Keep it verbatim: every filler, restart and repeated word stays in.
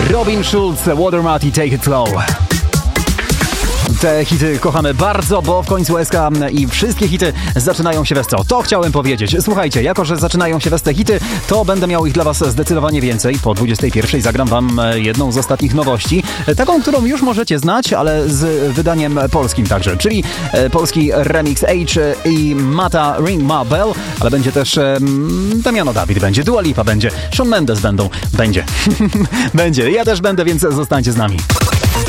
Robin Schulz, Watermat i Take It Slow. Te hity kochamy bardzo, bo w końcu S K i wszystkie hity zaczynają się we co. To chciałem powiedzieć. Słuchajcie, jako że zaczynają się we te hity, to będę miał ich dla was zdecydowanie więcej. Po dwudziestej pierwszej zagram wam jedną z ostatnich nowości. Taką, którą już możecie znać, ale z wydaniem polskim także. Czyli polski remix H i Mata Ring My Bell, ale będzie też um, Damiano David, będzie Dua Lipa, będzie Shawn Mendes będą. Będzie. będzie. Ja też będę, więc zostańcie z nami.